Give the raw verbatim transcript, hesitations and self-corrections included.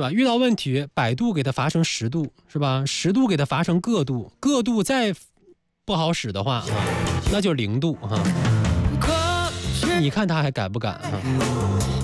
吧？遇到问题，百度给它罚成十度，是吧？十度给它罚成个度，个度再不好使的话啊，那就零度哈。你看他还敢不敢啊？